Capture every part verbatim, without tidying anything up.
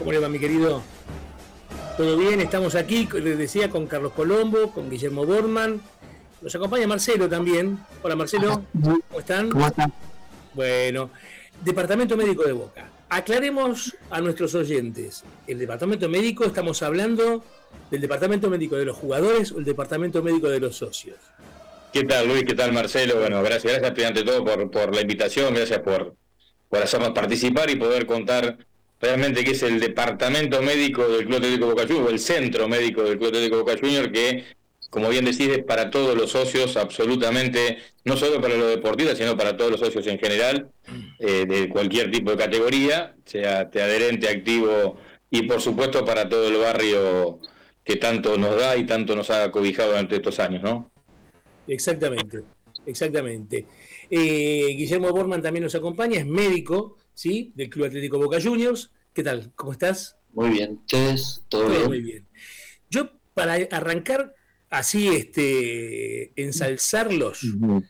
¿Cómo le va, mi querido? ¿Todo bien? Estamos aquí, les decía, con Carlos Colombo, con Guillermo Borman. Nos acompaña Marcelo también. Hola, Marcelo. ¿Cómo están? ¿Cómo están? Bueno, Departamento Médico de Boca. Aclaremos a nuestros oyentes. El Departamento Médico, estamos hablando del Departamento Médico de los jugadores o el Departamento Médico de los socios. ¿Qué tal, Luis? ¿Qué tal, Marcelo? Bueno, gracias, gracias ante todo por, por la invitación, gracias por, por hacernos participar y poder contar realmente qué es el Departamento Médico del Club Atlético Boca Juniors, el Centro Médico del Club Atlético Boca Juniors, que, como bien decís, es para todos los socios, absolutamente, no solo para los deportistas, sino para todos los socios en general, eh, de cualquier tipo de categoría, sea adherente, activo, y por supuesto para todo el barrio que tanto nos da y tanto nos ha cobijado durante estos años, ¿no? Exactamente, exactamente. Eh, Guillermo Borman también nos acompaña, es médico, ¿sí? Del Club Atlético Boca Juniors. ¿Qué tal? ¿Cómo estás? Muy bien, ¿ustedes? ¿Todo, Todo bien? Muy bien. Yo, para arrancar así, este, ensalzarlos, uh-huh.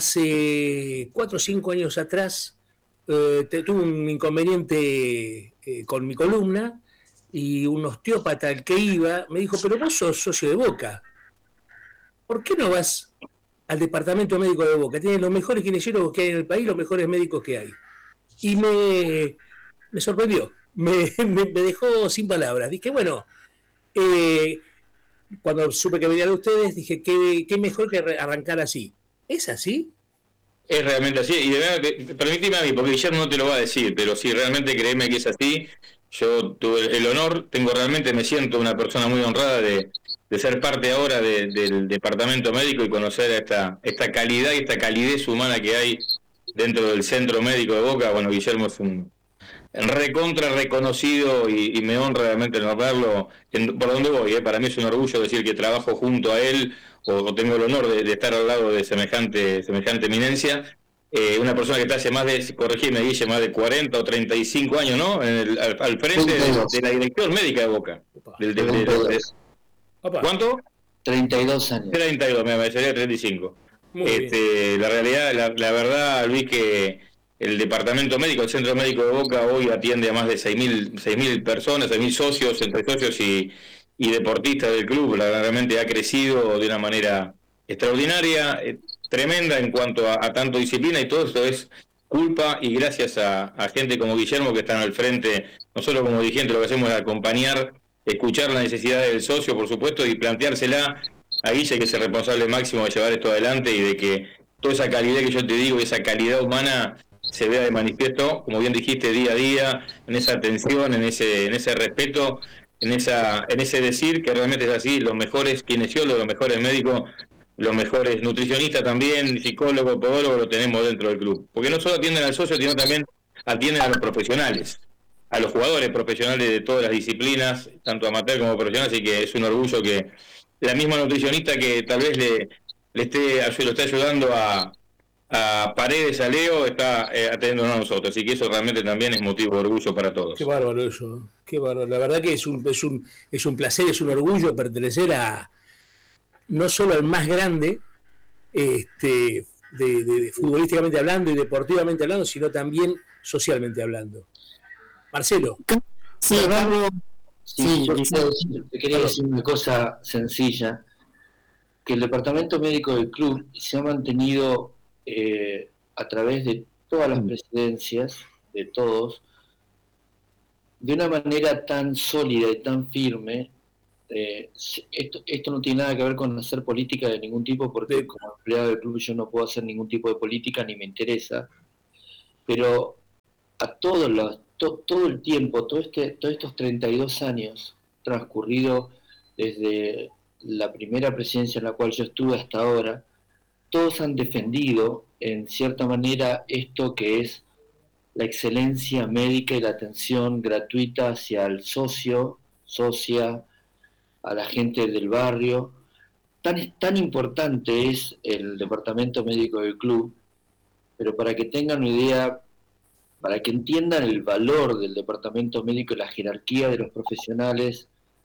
hace cuatro o cinco años atrás eh, te, tuve un inconveniente eh, con mi columna y un osteópata al que iba me dijo, pero vos sos socio de Boca, ¿por qué no vas al departamento médico de Boca? Tienen los mejores kinesiólogos que hay en el país, los mejores médicos que hay. Y me, me sorprendió, me, me, me dejó sin palabras. Dije, bueno, eh, cuando supe que venía de ustedes, dije, qué, qué mejor que arrancar así. ¿Es así? Es realmente así, y de verdad, permíteme a mí, porque Guillermo no te lo va a decir, pero si realmente créeme que es así, yo tuve el honor, tengo realmente, me siento una persona muy honrada de, de ser parte ahora de, del departamento médico y conocer esta, esta calidad y esta calidez humana que hay dentro del centro médico de Boca. Bueno, Guillermo es un recontra reconocido y, y me honra realmente nombrarlo en, por donde voy, ¿eh? Para mí es un orgullo decir que trabajo junto a él o, o tengo el honor de, de estar al lado de semejante semejante eminencia, eh, una persona que está hace más de, corregime Guille, más de cuarenta o treinta y cinco años, ¿no? En el, al, al frente de, de la dirección médica de Boca. Del, de, de, de, de, ¿Cuánto? treinta y dos años. treinta y dos, me parecería treinta y cinco. Este, la realidad, la, la verdad, Luis, que el departamento médico, el centro médico de Boca hoy atiende a más de seis mil personas, seis mil socios, entre socios y, y deportistas del club. La, realmente ha crecido de una manera extraordinaria, eh, tremenda en cuanto a, a tanto disciplina, y todo esto es culpa y gracias a, a gente como Guillermo, que están al frente, no solo como dirigente, lo que hacemos es acompañar, escuchar las necesidades del socio, por supuesto, y planteársela a Guille, que es el responsable máximo de llevar esto adelante y de que toda esa calidad que yo te digo, esa calidad humana, se vea de manifiesto, como bien dijiste, día a día, en esa atención, en ese en ese respeto, en esa en ese decir que realmente es así. Los mejores kinesiólogos, los mejores médicos, los mejores nutricionistas también, psicólogos, podólogos, lo tenemos dentro del club. Porque no solo atienden al socio, sino también atienden a los profesionales, a los jugadores profesionales de todas las disciplinas, tanto amateur como profesional, así que es un orgullo que la misma nutricionista que tal vez le, le esté, lo esté ayudando a a Paredes, a Leo, está eh, atendiendo a nosotros, así que eso realmente también es motivo de orgullo para todos. Qué bárbaro eso, qué bárbaro. La verdad que es un, es un, es un placer, es un orgullo pertenecer a no solo al más grande, este, de, de, de futbolísticamente hablando y deportivamente hablando, sino también socialmente hablando. Marcelo. Sí, Pablo. Sí, sí, yo te quería decir una cosa sencilla, que el departamento médico del club se ha mantenido Eh, a través de todas las presidencias, de todos, de una manera tan sólida y tan firme. Eh, esto, esto no tiene nada que ver con hacer política de ningún tipo, porque como empleado del club yo no puedo hacer ningún tipo de política ni me interesa, pero a todos los, to, todo el tiempo, todo este, todos estos treinta y dos años transcurridos desde la primera presidencia en la cual yo estuve hasta ahora, todos han defendido, en cierta manera, esto que es la excelencia médica y la atención gratuita hacia el socio, socia, a la gente del barrio. Tan, tan importante es el departamento médico del club, pero para que tengan una idea, para que entiendan el valor del departamento médico y la jerarquía de los profesionales,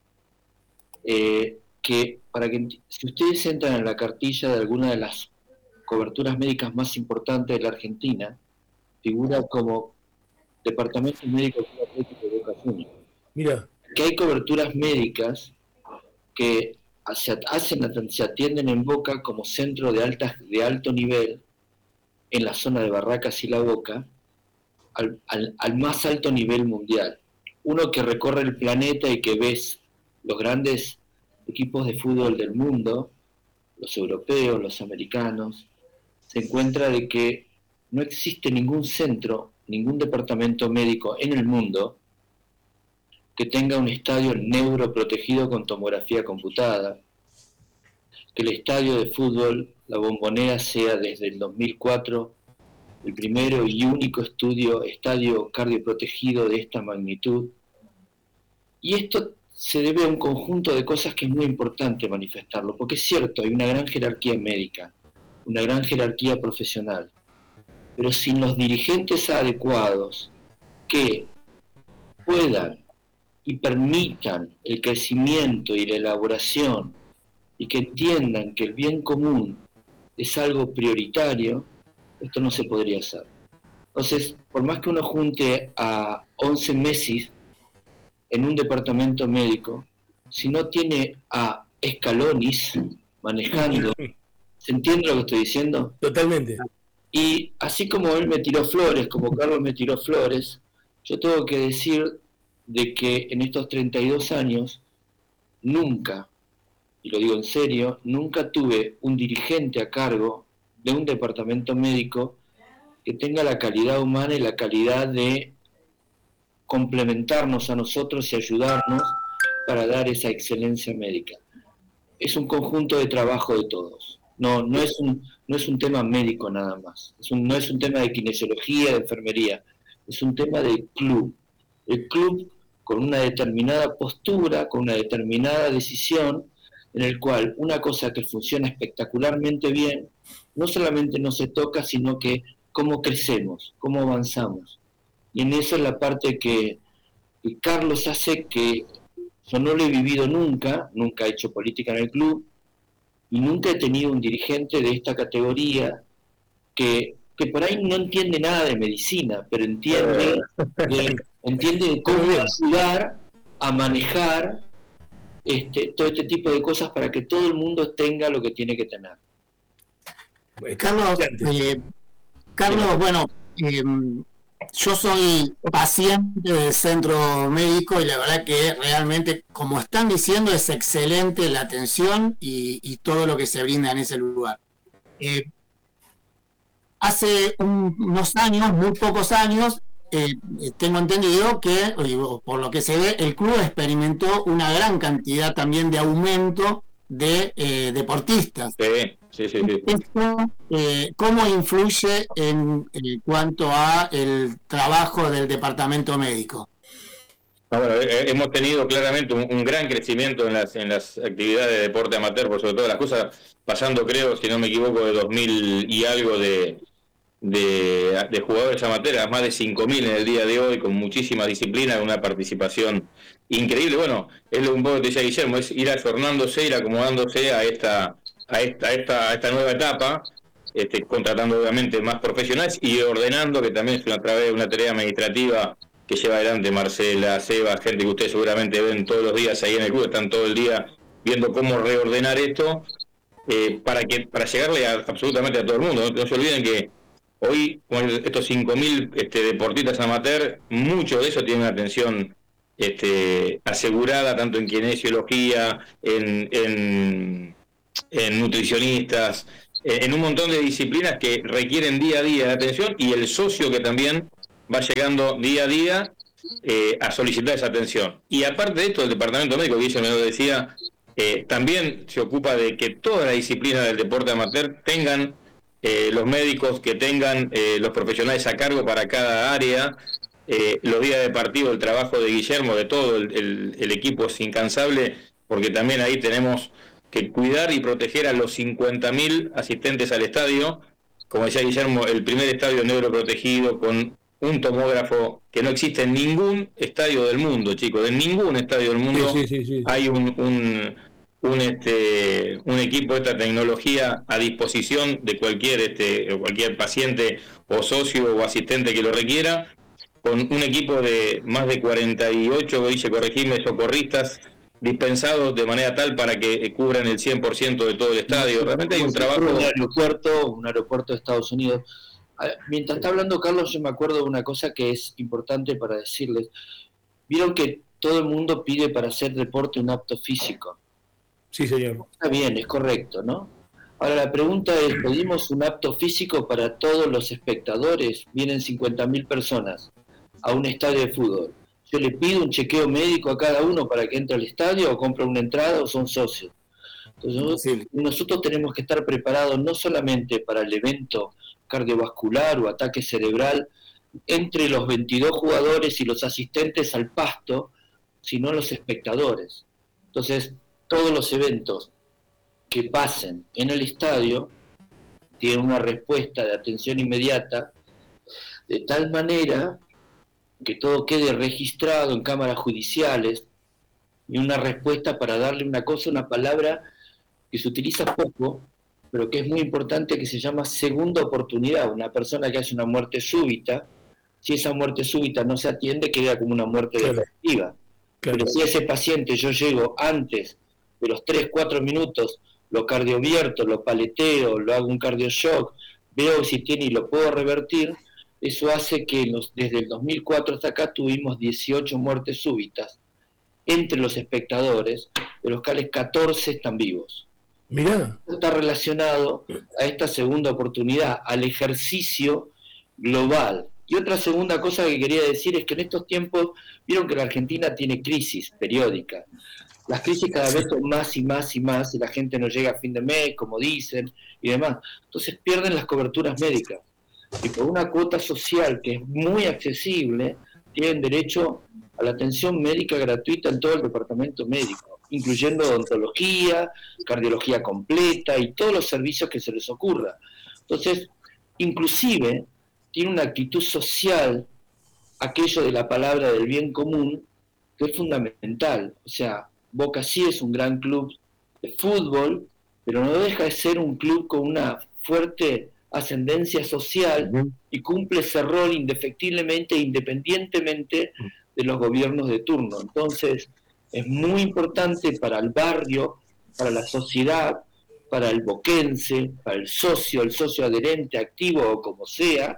eh, que para que si ustedes entran en la cartilla de alguna de las coberturas médicas más importantes de la Argentina, figura como Departamento Médico del Club Atlético de Boca Juniors. Mira. Que hay coberturas médicas que se, hacen, se atienden en Boca como centro de, altas, de alto nivel, en la zona de Barracas y La Boca, al, al, al más alto nivel mundial. Uno que recorre el planeta y que ves los grandes equipos de fútbol del mundo, los europeos, los americanos, se encuentra de que no existe ningún centro, ningún departamento médico en el mundo que tenga un estadio neuroprotegido con tomografía computada, que el estadio de fútbol, la Bombonera, sea desde el dos mil cuatro el primero y único estudio, estadio cardioprotegido de esta magnitud. Y esto se debe a un conjunto de cosas que es muy importante manifestarlo, porque es cierto, hay una gran jerarquía médica, una gran jerarquía profesional, pero sin los dirigentes adecuados que puedan y permitan el crecimiento y la elaboración y que entiendan que el bien común es algo prioritario, esto no se podría hacer. Entonces, por más que uno junte a once Messi en un departamento médico, si no tiene a Scalonis manejando, ¿se entiende lo que estoy diciendo? Totalmente. Y así como él me tiró flores, como Carlos me tiró flores, yo tengo que decir de que en estos treinta y dos años, nunca, y lo digo en serio, nunca tuve un dirigente a cargo de un departamento médico que tenga la calidad humana y la calidad de complementarnos a nosotros y ayudarnos para dar esa excelencia médica. Es un conjunto de trabajo de todos. No, no es un, no es un tema médico nada más. Es un, no es un tema de kinesiología, de enfermería. Es un tema del club. El club con una determinada postura, con una determinada decisión, en el cual una cosa que funciona espectacularmente bien, no solamente no se toca, sino que cómo crecemos, cómo avanzamos. Y en eso es la parte que, que Carlos hace, que yo no lo he vivido nunca, nunca he hecho política en el club, y nunca he tenido un dirigente de esta categoría que, que por ahí no entiende nada de medicina, pero entiende de, entiende de cómo ayudar a manejar este, todo este tipo de cosas para que todo el mundo tenga lo que tiene que tener. Carlos, eh, Carlos, bueno, eh, yo soy paciente del centro médico y la verdad que realmente, como están diciendo, es excelente la atención y, y todo lo que se brinda en ese lugar. Eh, hace un, unos años, muy pocos años, eh, tengo entendido que, por lo que se ve, el club experimentó una gran cantidad también de aumento de eh, deportistas. Sí, sí, sí. sí. Esto, eh, ¿cómo influye en, en cuanto a el trabajo del departamento médico? Bueno, eh, hemos tenido claramente un, un gran crecimiento en las en las actividades de deporte amateur, por sobre todo las cosas, pasando, creo, si no me equivoco, de dos mil y algo de, de, de jugadores amateurs a más de cinco mil en el día de hoy, con muchísima disciplina, una participación increíble. Bueno, es lo un poco que decía Guillermo, es ir ayornándose, ir acomodándose a esta a esta a esta, a esta nueva etapa, este, contratando obviamente más profesionales y ordenando, que también es una, a través de una tarea administrativa que lleva adelante Marcela, Seba, gente que ustedes seguramente ven todos los días ahí en el club, están todo el día viendo cómo reordenar esto, eh, para que para llegarle a, absolutamente a todo el mundo. No, no se olviden que hoy, con estos cinco mil este, deportistas amateur, muchos de ellos tienen una atención este, asegurada, tanto en kinesiología, en, en, en nutricionistas, en un montón de disciplinas que requieren día a día de atención, y el socio que también va llegando día a día eh, a solicitar esa atención. Y aparte de esto, el departamento médico, que me lo decía, eh, también se ocupa de que toda la disciplina del deporte amateur tengan eh, los médicos, que tengan eh, los profesionales a cargo para cada área. Eh, los días de partido, el trabajo de Guillermo, de todo el, el, el equipo es incansable, porque también ahí tenemos que cuidar y proteger a los cincuenta mil asistentes al estadio. Como decía Guillermo, el primer estadio neuroprotegido, con un tomógrafo que no existe en ningún estadio del mundo, chicos, en ningún estadio del mundo sí, sí, sí, sí. hay un un, un este un equipo de esta tecnología a disposición de cualquier este cualquier paciente o socio o asistente que lo requiera, con un equipo de más de cuarenta y ocho, dice, corregime, socorristas dispensados de manera tal para que cubran el cien por ciento de todo el estadio. Realmente hay un trabajo... Un aeropuerto, un aeropuerto de Estados Unidos. Mientras está hablando Carlos, yo me acuerdo de una cosa que es importante para decirles. Vieron que todo el mundo pide para hacer deporte un apto físico. Sí, señor. Está bien, es correcto, ¿no? Ahora la pregunta es, ¿pedimos un apto físico para todos los espectadores? Vienen cincuenta mil personas a un estadio de fútbol. ¿Yo le pido un chequeo médico a cada uno para que entre al estadio, o compra una entrada, o son socios? Entonces sí. Nosotros tenemos que estar preparados no solamente para el evento cardiovascular o ataque cerebral entre los veintidós jugadores y los asistentes al pasto, sino los espectadores. Entonces, todos los eventos que pasen en el estadio tienen una respuesta de atención inmediata, de tal manera que todo quede registrado en cámaras judiciales, y una respuesta para darle una cosa, una palabra que se utiliza poco, pero que es muy importante, que se llama segunda oportunidad. Una persona que hace una muerte súbita, si esa muerte súbita no se atiende, queda como una muerte claro. definitiva. Claro. Pero si ese paciente yo llego antes de los tres, cuatro minutos, lo cardiovierto, lo paleteo, lo hago un cardioshock, veo si tiene y lo puedo revertir, eso hace que los, desde el dos mil cuatro hasta acá tuvimos dieciocho muertes súbitas entre los espectadores, de los cuales catorce están vivos. Mirá. Está relacionado a esta segunda oportunidad, al ejercicio global. Y otra segunda cosa que quería decir es que en estos tiempos, vieron que la Argentina tiene crisis periódica. Las crisis cada vez son más y más y más, y la gente no llega a fin de mes, como dicen, y demás. Entonces pierden las coberturas médicas. Y por una cuota social que es muy accesible, tienen derecho a la atención médica gratuita en todo el departamento médico, incluyendo odontología, cardiología completa y todos los servicios que se les ocurra. Entonces, inclusive, tiene una actitud social, aquello de la palabra del bien común, que es fundamental. O sea, Boca sí es un gran club de fútbol, pero no deja de ser un club con una fuerte ascendencia social y cumple ese rol indefectiblemente, independientemente de los gobiernos de turno. Entonces, es muy importante para el barrio, para la sociedad, para el boquense, para el socio, el socio adherente, activo o como sea,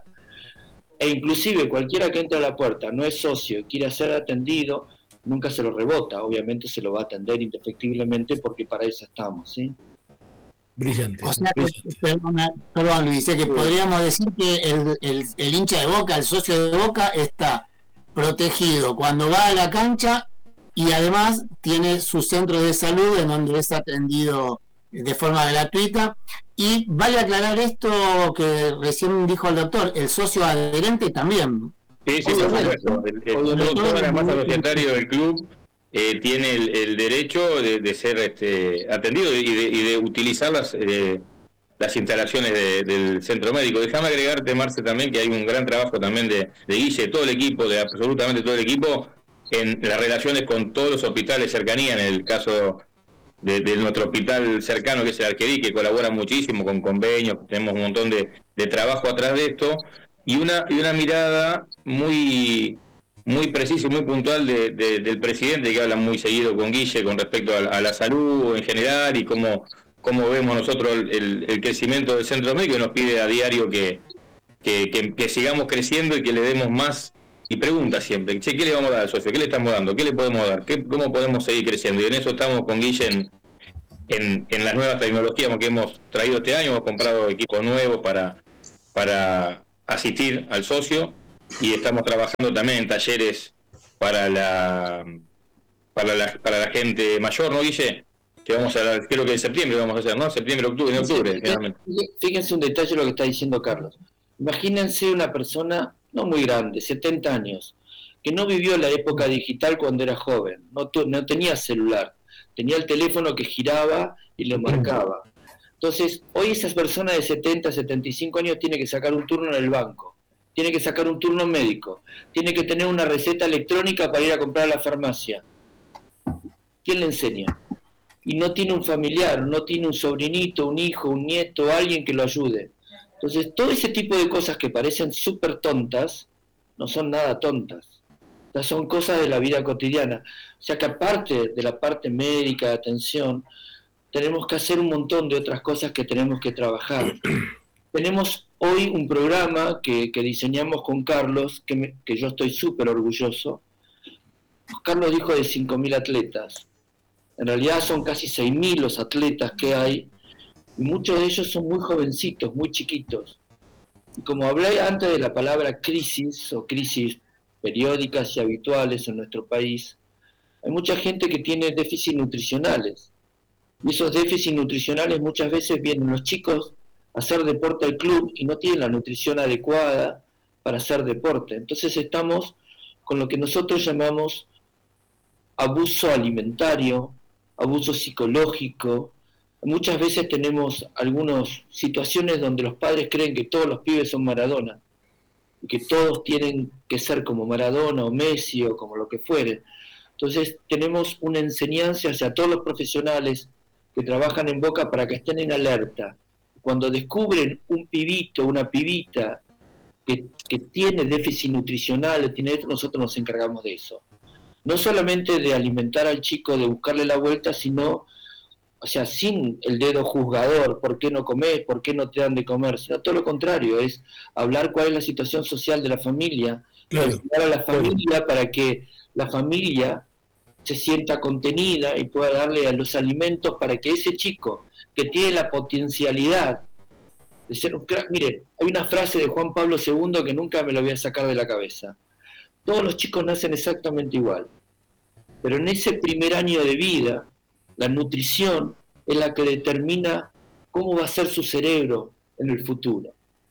e inclusive cualquiera que entre a la puerta no es socio y quiera ser atendido, nunca se lo rebota, obviamente se lo va a atender indefectiblemente porque para eso estamos, ¿sí? Brillante. O sea, que, perdona, perdón Luis, que podríamos decir que el, el, el hincha de Boca, el socio de Boca, está protegido cuando va a la cancha y además tiene su centro de salud en donde es atendido de forma gratuita. Y vale aclarar esto que recién dijo el doctor, el socio adherente también. Sí, sí, por supuesto. El, el, el, toda la masa societaria del club eh, tiene el, el derecho de, de ser este, atendido y de, y de utilizar las, eh, las instalaciones de, del centro médico. Déjame agregarte, Marce, también que hay un gran trabajo también de, de Guille, de todo el equipo, de absolutamente todo el equipo, en las relaciones con todos los hospitales de cercanía, en el caso de, de nuestro hospital cercano, que es el Arquerí, que colabora muchísimo con convenios, tenemos un montón de, de trabajo atrás de esto, y una, y una mirada muy... muy preciso y muy puntual de, de, del presidente, que habla muy seguido con Guille con respecto a, a la salud en general y cómo, cómo vemos nosotros el, el crecimiento del centro médico, y nos pide a diario que, que, que, que sigamos creciendo y que le demos más, y pregunta siempre, che, ¿qué le vamos a dar al socio? ¿Qué le estamos dando? ¿Qué le podemos dar? ¿Qué, ¿Cómo podemos seguir creciendo? Y en eso estamos con Guille en, en, en las nuevas tecnologías que hemos traído este año. Hemos comprado equipos nuevos para, para asistir al socio, y estamos trabajando también en talleres para la para la, para la gente mayor, ¿no, Guille? Que vamos a, creo que en septiembre vamos a hacer, ¿no? Septiembre, octubre, en octubre. Sí, fíjense un detalle de lo que está diciendo Carlos. Imagínense una persona no muy grande, setenta años, que no vivió la época digital cuando era joven, no, no tenía celular, tenía el teléfono que giraba y le marcaba. Entonces, hoy esa persona de setenta, setenta y cinco años tiene que sacar un turno en el banco, tiene que sacar un turno médico, tiene que tener una receta electrónica para ir a comprar a la farmacia. ¿Quién le enseña? Y no tiene un familiar, no tiene un sobrinito, un hijo, un nieto, alguien que lo ayude. Entonces, todo ese tipo de cosas que parecen súper tontas, no son nada tontas. O sea, son cosas de la vida cotidiana. O sea que aparte de la parte médica, de atención, tenemos que hacer un montón de otras cosas que tenemos que trabajar. Tenemos hoy un programa que, que diseñamos con Carlos, que, me, que yo estoy súper orgulloso. Carlos dijo de cinco mil atletas. En realidad son casi seis mil los atletas que hay, y muchos de ellos son muy jovencitos, muy chiquitos. Y como hablé antes de la palabra crisis, o crisis periódicas y habituales en nuestro país, hay mucha gente que tiene déficits nutricionales. Y esos déficits nutricionales muchas veces vienen los chicos a hacer deporte al club y no tienen la nutrición adecuada para hacer deporte. Entonces estamos con lo que nosotros llamamos abuso alimentario, abuso psicológico. Muchas veces tenemos algunas situaciones donde los padres creen que todos los pibes son Maradona, y que todos tienen que ser como Maradona o Messi o como lo que fuere. Entonces tenemos una enseñanza hacia todos los profesionales que trabajan en Boca para que estén en alerta. Cuando descubren un pibito, una pibita que, que tiene déficit nutricional, tiene esto, nosotros nos encargamos de eso. No solamente de alimentar al chico, de buscarle la vuelta, sino, o sea, sin el dedo juzgador, ¿por qué no comes? ¿Por qué no te dan de comer? Sino todo lo contrario, es hablar cuál es la situación social de la familia, claro, ayudar a la familia para que la familia se sienta contenida y pueda darle a los alimentos para que ese chico que tiene la potencialidad de ser un crack. Mire, hay una frase de Juan Pablo segundo que nunca me la voy a sacar de la cabeza. Todos los chicos nacen exactamente igual, pero en ese primer año de vida, la nutrición es la que determina cómo va a ser su cerebro en el futuro.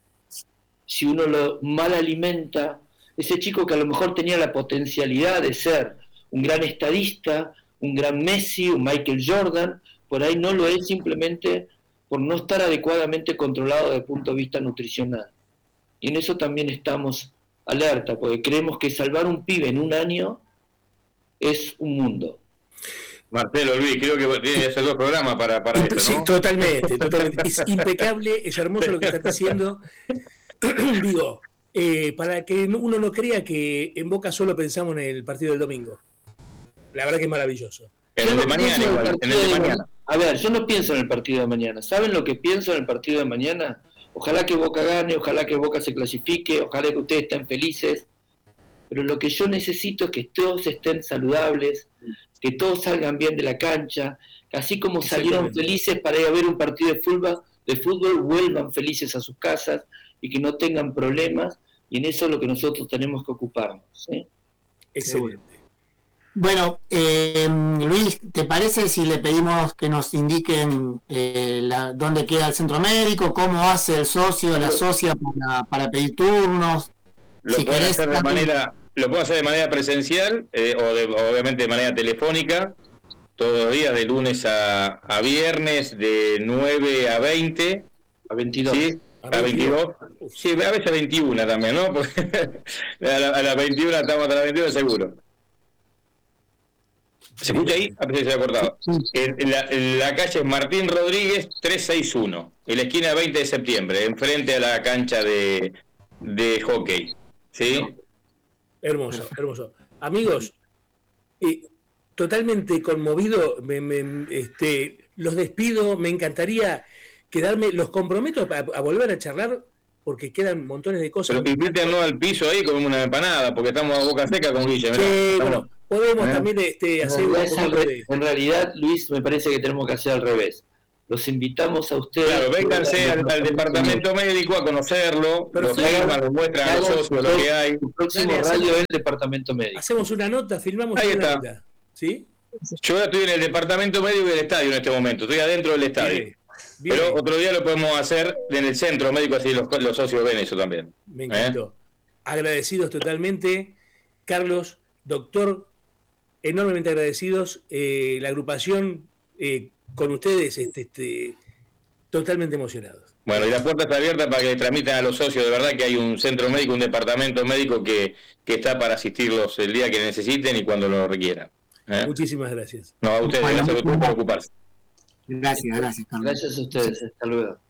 Si uno lo mal alimenta, ese chico que a lo mejor tenía la potencialidad de ser un gran estadista, un gran Messi, un Michael Jordan, por ahí no lo es simplemente por no estar adecuadamente controlado desde el punto de vista nutricional. Y en eso también estamos alerta, porque creemos que salvar un pibe en un año es un mundo. Marcelo, Luis, creo que tiene que hacer dos programas para, para esto, ¿no? Sí, totalmente, totalmente. Es impecable, es hermoso lo que estás haciendo. Digo, eh, para que uno no crea que en Boca solo pensamos en el partido del domingo. La verdad que es maravilloso. En el de mañana, igual, en el de mañana. A ver, yo no pienso en el partido de mañana. ¿Saben lo que pienso en el partido de mañana? Ojalá que Boca gane, ojalá que Boca se clasifique, ojalá que ustedes estén felices. Pero lo que yo necesito es que todos estén saludables, que todos salgan bien de la cancha, que así como salieron felices para ir a ver un partido de fútbol, de fútbol, vuelvan felices a sus casas y que no tengan problemas. Y en eso es lo que nosotros tenemos que ocuparnos. ¿Sí? Excelente. Bueno, eh, Luis, ¿te parece si le pedimos que nos indiquen eh, la, dónde queda el centro médico, cómo hace el socio, la socia para, para pedir turnos? Lo Si puedo querés, hacer de manera, lo puedo hacer de manera presencial eh, o de, obviamente de manera telefónica, todos los días de lunes a, a viernes de nueve a veinte, A veintidós. ¿sí? A veintidós, sí, a veces a veintiuna también, ¿no? Porque a las la veintiuna estamos a las veintiuna seguro. ¿Se escucha ahí? A ver si se ha cortado. En la, en la calle Martín Rodríguez trescientos sesenta y uno, en la esquina veinte de septiembre, enfrente a la cancha de, de hockey. ¿Sí? Hermoso, hermoso. Amigos, eh, totalmente conmovido, me, me, este, los despido, me encantaría quedarme, los comprometo a, a volver a charlar porque quedan montones de cosas. Pero invítenos al piso ahí con una empanada, porque estamos a boca seca con Guille. Sí, bueno, podemos ¿eh? también este, hacer en, un realidad, de... en realidad, Luis, me parece que tenemos que hacer al revés. Los invitamos a ustedes. Claro, vénganse al, al departamento médico a conocerlo, lo filman, lo muestran a los socios lo que hay. El próximo Dale, radio hacemos, es el departamento médico. Hacemos una nota, filmamos ahí una está. nota. ¿Sí? Yo estoy en el departamento médico del estadio en este momento, estoy adentro del estadio. Bien, bien. Pero otro día lo podemos hacer en el centro médico, así los, los socios ven eso también. Me encantó. ¿Eh? Agradecidos totalmente. Carlos, doctor, enormemente agradecidos. Eh, la agrupación eh, con ustedes, este, este, totalmente emocionados. Bueno, y la puerta está abierta para que transmitan a los socios. De verdad que hay un centro médico, un departamento médico que, que está para asistirlos el día que necesiten y cuando lo requieran. ¿Eh? Muchísimas gracias. No, a ustedes, gracias por ocuparse. Gracias, gracias, Carlos. Gracias a ustedes. Hasta luego.